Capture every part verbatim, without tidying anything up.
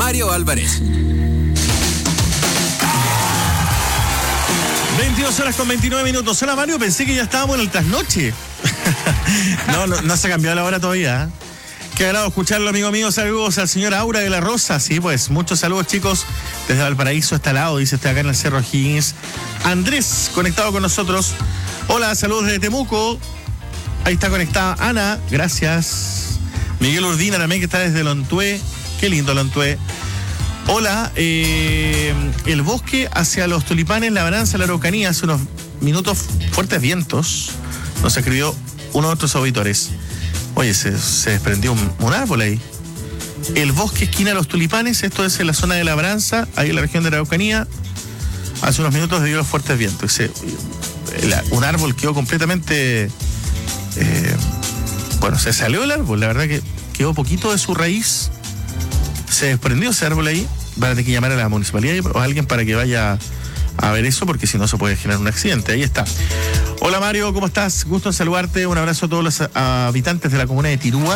Mario Álvarez. veintidós horas con veintinueve minutos. Hola Mario, pensé que ya estábamos en el trasnoche. no, no, no se ha cambiado la hora todavía. ¿eh? Qué agrado escucharlo, amigo mío. Saludos al señor Aura de la Rosa. Sí, pues muchos saludos, chicos. Desde Valparaíso hasta el lado, dice este acá en el Cerro Higgins. Andrés, conectado con nosotros. Hola, saludos desde Temuco. Ahí está conectada Ana, gracias. Miguel Urdina también, que está desde Lontué. Qué lindo Lontué. Hola, eh, el bosque hacia los tulipanes, la Labranza, la Araucanía, hace unos minutos fuertes vientos. Nos escribió uno de nuestros auditores. Oye, se, se desprendió un, un árbol ahí. El bosque esquina Los Tulipanes, esto es en la zona de Labranza, ahí en la región de la Araucanía. Hace unos minutos debido a los fuertes vientos. Se, el, un árbol quedó completamente... Eh, bueno, se salió el árbol, la verdad que quedó poquito de su raíz. Se desprendió ese árbol ahí. Van a tener que llamar a la municipalidad o a alguien para que vaya a ver eso, porque si no se puede generar un accidente. Ahí está. Hola Mario, ¿cómo estás? Gusto en saludarte. Un abrazo a todos los habitantes de la comuna de Tirúa.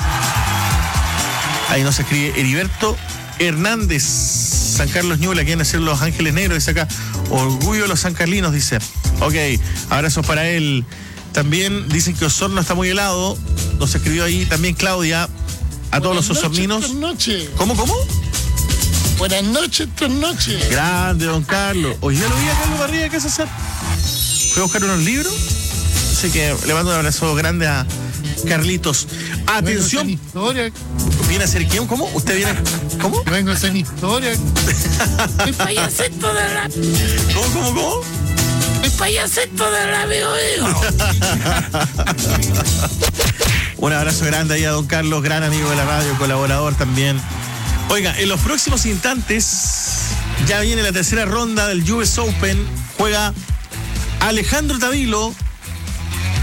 Ahí nos escribe Heriberto Hernández. San Carlos Ñuble, aquí en el Los Ángeles Negros, dice acá. Orgullo de los sancarlinos, dice. Ok, abrazos para él. También dicen que Osorno está muy helado. Nos escribió ahí también Claudia. A todos Buenas los osorninos. Buenas noches. ¿Cómo, cómo? Buenas noches, tres noches. Grande, don Carlos. Hoy ya lo vi a Carlos Barriga, ¿qué hace hacer? Fui a buscar unos libros. Así que le mando un abrazo grande a Carlitos. Atención. Vengo historia. ¿Viene a ser quién? ¿Cómo? ¿Usted viene? ¿Cómo? Vengo a hacer historia. Mi payasito de rap. ¿Cómo, cómo, cómo? Mi payasito de rap, hijo. Un abrazo grande ahí a don Carlos, gran amigo de la radio, colaborador también. Oiga, en los próximos instantes ya viene la tercera ronda del U S Open. Juega Alejandro Tavilo